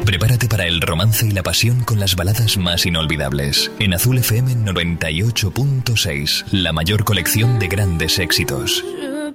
Prepárate para el romance y la pasión con las baladas más inolvidables. En Azul FM 98.6, la mayor colección de grandes éxitos.